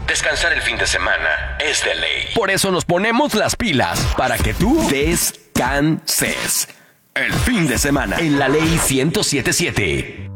descansar el fin de semana es de ley. Por eso nos ponemos las pilas, para que tú descanses. El fin de semana en la Ley 107.7.